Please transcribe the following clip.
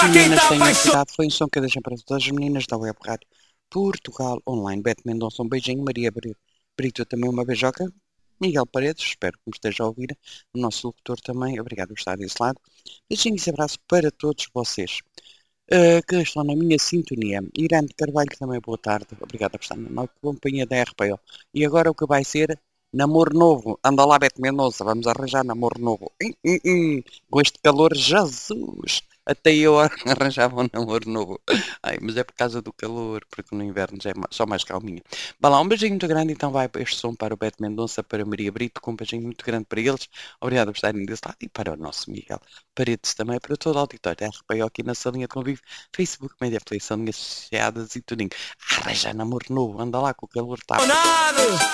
meninas têm cuidado, foi um som que eu deixei para todas as meninas da Web Rádio Portugal Online. Beto Mendonça, um beijinho. Maria Brito, também uma beijoca. Miguel Paredes, espero que me esteja a ouvir. O nosso locutor também, obrigado por estar desse lado. Beijinhos e abraço para todos vocês que estão na minha sintonia. Irã de Carvalho, também boa tarde. Obrigado por estar na companhia da RPO. E agora o que vai ser? Namoro novo. Anda lá, Beto Mendonça, vamos arranjar namoro novo. Com este calor, Jesus! Até eu arranjava um namoro novo. Ai, mas é por causa do calor, porque no inverno já é só mais calminha. Vá lá, um beijinho muito grande, então vai este som para o Beto Mendonça, para Maria Brito, com um beijinho muito grande para eles. Obrigado por estarem desse lado e para o nosso Miguel Paredes também, para todo o auditório da RPO aqui na salinha de convívio, Facebook, Média Play, são associadas e tudinho. Arranja namoro novo, anda lá que o calor está.